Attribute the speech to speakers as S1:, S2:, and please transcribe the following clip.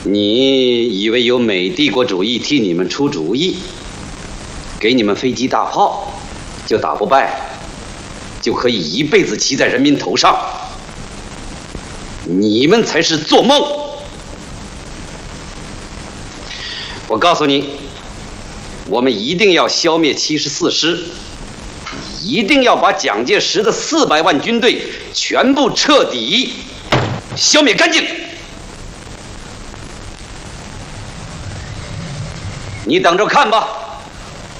S1: 你以为有美帝国主义替你们出主意，给你们飞机大炮，就打不败，就可以一辈子骑在人民头上？你们才是做梦！我告诉你，我们一定要消灭74师，一定要把蒋介石的400万军队全部彻底消灭干净。你等着看吧。